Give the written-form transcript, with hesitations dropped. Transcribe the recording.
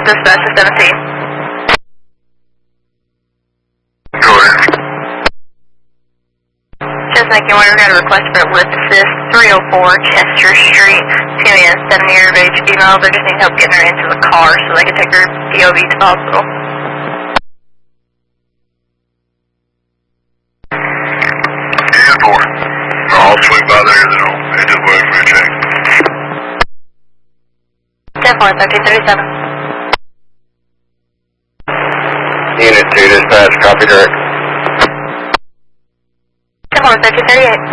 dispatch to 17. Just making one, we got a request for a lift assist, 304 Chester Street, female 70-year of age female. They just need help getting her into the car so they can take her POV to the hospital. Yeah, 4. I'll swing by there, then I'll head to the way for a check. 10-4, 1337. Unit 2 dispatch, copy direct. 10-4, 1338.